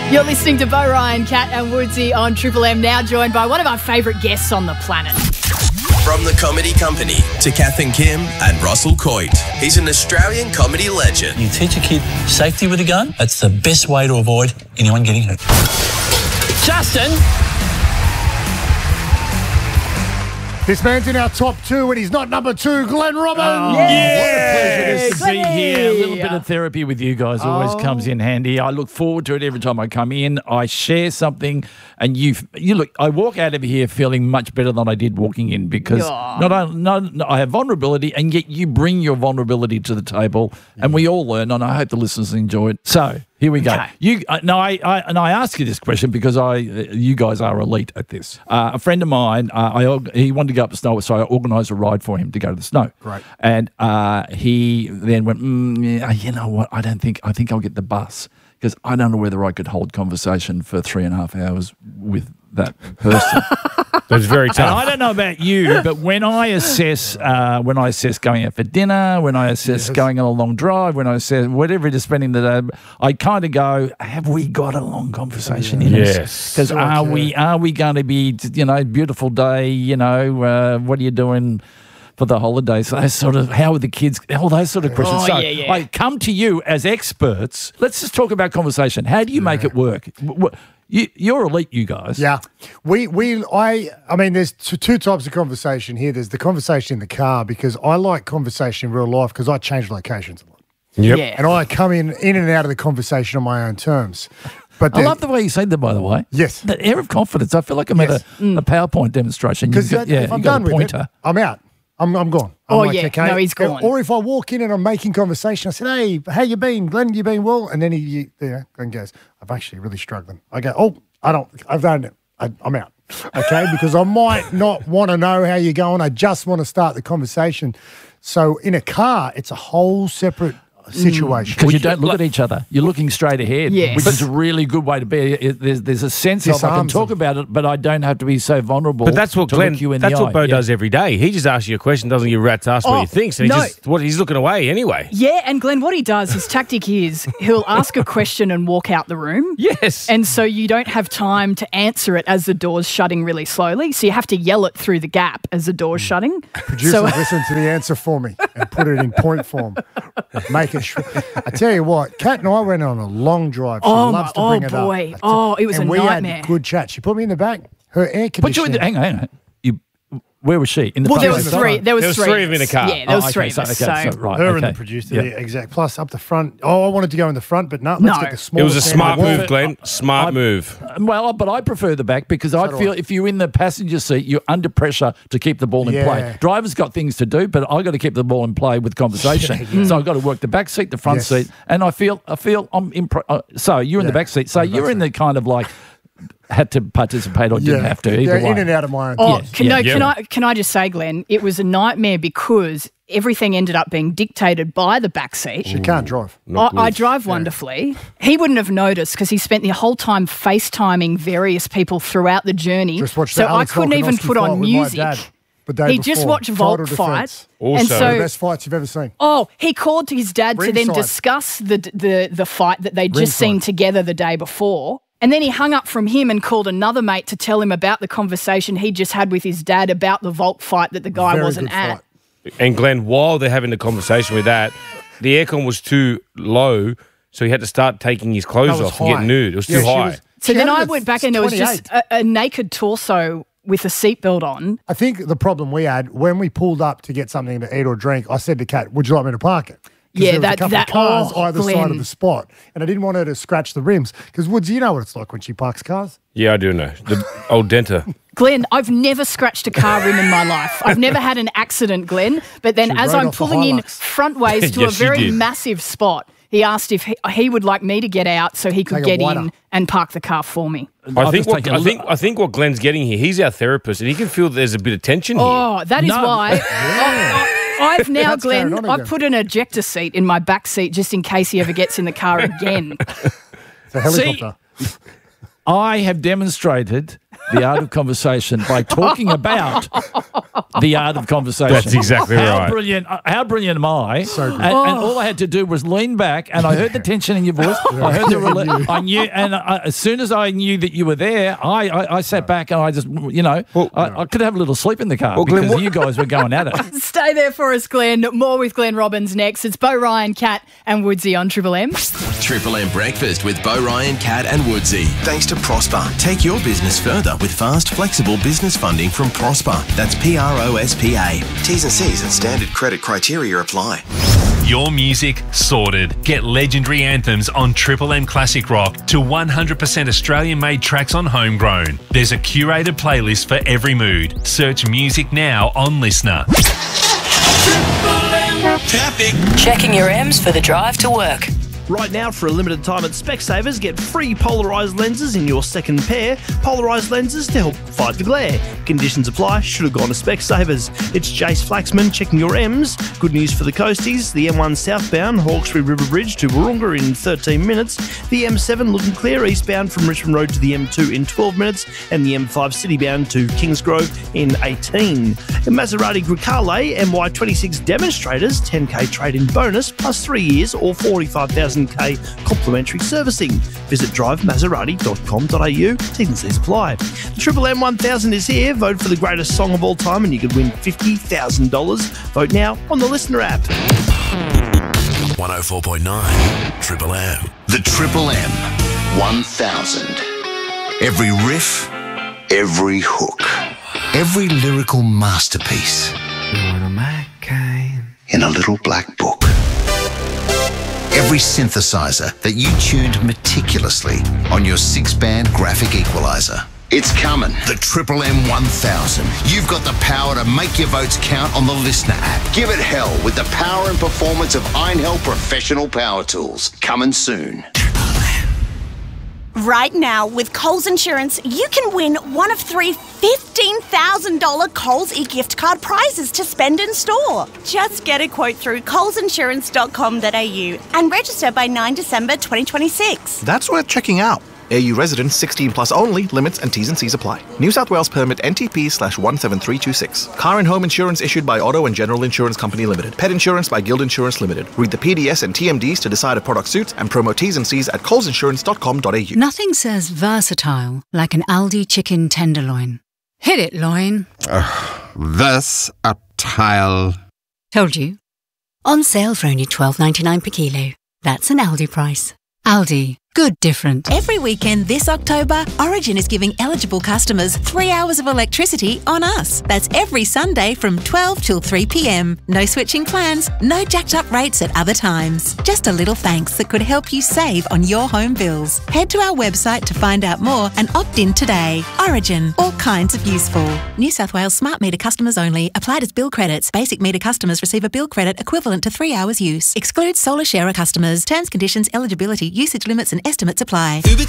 You're listening to Bo Ryan, Kat and Woodsy on Triple M, now joined by one of our favourite guests on the planet. From the Comedy Company to Kath and Kim and Russell Coit. He's an Australian comedy legend. You teach a kid safety with a gun, that's the best way to avoid anyone getting hurt. Justin! This man's in our top two and he's not number two, Glenn Robbins. What a pleasure it is to be here. A little bit of therapy with you guys always comes in handy. I look forward to it every time I come in. I share something and you look, I walk out of here feeling much better than I did walking in because I have vulnerability and yet you bring your vulnerability to the table and we all learn and I hope the listeners enjoy it. So here we go. Okay. I ask you this question because you guys are elite at this. A friend of mine, he wanted to go up the snow, so I organised a ride for him to go to the snow. Great. And he then went, you know what? I think I'll get the bus because I don't know whether I could hold conversation for 3.5 hours with that person. That's very tough. And I don't know about you, but when I assess going out for dinner, when I assess going on a long drive, when I assess whatever it is spending the day, I kind of go, have we got a long conversation in us? Yes. Because are we going to be, beautiful day, what are you doing for the holidays? Those sort of, how are the kids, all those sort of questions. I come to you as experts. Let's just talk about conversation. How do you make it work? You're elite, you guys. Yeah. I mean, there's two types of conversation here. There's the conversation in the car because I like conversation in real life because I change locations a lot. Yep. Yeah. And I come in and out of the conversation on my own terms. But I love the way you say that, by the way. Yes. That air of confidence. I feel like I'm at a PowerPoint demonstration. Because if I'm done with it, I'm out. I'm gone. I'm no, he's gone. Or if I walk in and I'm making conversation, I said, hey, how you been? Glenn, you been well? And then Glenn goes, I'm actually really struggling. I go, I've done it. I'm out. Okay, because I might not want to know how you're going. I just want to start the conversation. So in a car, it's a whole separate situation. Because you don't look at each other. You're looking straight ahead, Yes. which is a really good way to be. There's a sense of I can talk about it, but I don't have to be so vulnerable. But that's what to Glenn, look you in that's the what eye. Bo does every day. He just asks you a question, doesn't give a rat's ass what he thinks, and he's looking away anyway. Yeah, and Glenn, what he does, his tactic is he'll ask a question and walk out the room. Yes. And so you don't have time to answer it as the door's shutting really slowly. So you have to yell it through the gap as the door's shutting. Producer, listen to the answer for me and put it in point form. Make it I tell you what, Kat and I went on a long drive. She loves to bring it up. It was a nightmare. We had good chat. She put me in the back. Her air conditioning. Hang on. Where was she? In the Well, front there was of the three. car? There was three of them in a car. Yeah, there was three of us. Right, Her and the producer, exact. Plus up the front. I wanted to go in the front, but let's get the small. It was a smart move, Glenn. Smart move. Well, but I prefer the back because I feel if you're in the passenger seat, you're under pressure to keep the ball in play. Drivers got things to do, but I got to keep the ball in play with conversation. So I've got to work the back seat, the front seat, and I feel I'm so you're in the back seat. So you're in the kind of like had to participate or didn't have to. Either way. In and out of my own. Can I just say, Glenn, it was a nightmare because everything ended up being dictated by the back seat. She can't drive. I drive wonderfully. He wouldn't have noticed because he spent the whole time FaceTiming various people throughout the journey. So I couldn't even put on music. He just watched Volk fight. Also, the best fights you've ever seen. Oh, he called his dad to then discuss the fight that they'd just seen together the day before. And then he hung up from him and called another mate to tell him about the conversation he just had with his dad about the Volk fight that the guy wasn't at. And Glenn, while they're having the conversation with that, the aircon was too low, so he had to start taking his clothes off and get nude. It was too high. So then I went back and there was just a naked torso with a seatbelt on. I think the problem we had, when we pulled up to get something to eat or drink, I said to Kat, would you like me to park it? Yeah, there was a couple of cars either Glenn. side of the spot, and I didn't want her to scratch the rims because Woods, you know what it's like when she parks cars. Yeah, I do know. The old Denta. Glenn, I've never scratched a car rim in my life. I've never had an accident, Glenn. But then as I'm pulling in frontways to a very massive spot, he asked if he would like me to get out so he could get in and park the car for me. I think what Glenn's getting here, he's our therapist, and he can feel there's a bit of tension here. Oh, that is why. I've now, Glenn, I've put an ejector seat in my back seat just in case he ever gets in the car again. It's a helicopter. I have demonstrated the art of conversation by talking about the art of conversation. That's exactly right. How brilliant am I? So good. And all I had to do was lean back, and I heard the tension in your voice. I heard I knew, and as soon as I knew that you were there, I sat back and I just, I could have a little sleep in the car because Glenn, you guys were going at it. Stay there for us, Glenn. More with Glenn Robbins next. It's Bo Ryan, Kat and Woodsy on Triple M. Triple M Breakfast with Bo Ryan, Kat and Woodsy. Thanks to Prosper. Take your business further with fast, flexible business funding from Prosper. That's PROSPA. T's and C's and standard credit criteria apply. Your music sorted. Get legendary anthems on Triple M Classic Rock to 100% Australian-made tracks on Homegrown. There's a curated playlist for every mood. Search music now on Listener. Traffic. Checking your M's for the drive to work. Right now, for a limited time at Specsavers, get free polarised lenses in your second pair. Polarised lenses to help fight the glare. Conditions apply. Should have gone to Specsavers. It's Jace Flaxman checking your M's. Good news for the coasties. The M1 southbound, Hawkesbury River Bridge to Wahroonga in 13 minutes. The M7 looking clear eastbound from Richmond Road to the M2 in 12 minutes. And the M5 citybound to Kingsgrove in 18. Maserati Grecale MY26 demonstrators, 10k trade-in bonus, plus 3 years or 45,000 complimentary servicing. Visit drivemaserati.com.au. T's and C's apply. The Triple M 1000 is here. Vote for the greatest song of all time and you could win $50,000. Vote now on the Listener app. 104.9 Triple M. The Triple M 1000. Every riff, every hook, every lyrical masterpiece in a little black book. Every synthesizer that you tuned meticulously on your 6-band graphic equalizer. It's coming. The Triple M 1000. You've got the power to make your votes count on the Listener app. Give it hell with the power and performance of Einhell Professional Power Tools. Coming soon. Right now, with Coles Insurance, you can win one of 3 $15,000 Coles e-gift card prizes to spend in store. Just get a quote through colesinsurance.com.au and register by 9 December 2026. That's worth checking out. AU residents 16 plus only. Limits and T's and C's apply. New South Wales permit NTP/17326. Car and home insurance issued by Auto and General Insurance Company Limited. Pet insurance by Guild Insurance Limited. Read the PDS and TMDs to decide if product suits and promo T's and C's at colesinsurance.com.au. Nothing says versatile like an Aldi chicken tenderloin. Hit it, loin. Versatile. Told you. On sale for only $12.99 per kilo. That's an Aldi price. Aldi. Good different. Every weekend this October, Origin is giving eligible customers 3 hours of electricity on us. That's every Sunday from 12 till 3 p.m. No switching plans, no jacked up rates at other times. Just a little thanks that could help you save on your home bills. Head to our website to find out more and opt in today. Origin, all kinds of useful. New South Wales smart meter customers only. Applied as bill credits. Basic meter customers receive a bill credit equivalent to 3 hours use. Excludes solar sharer customers. Terms, conditions, eligibility, usage limits and estimates apply.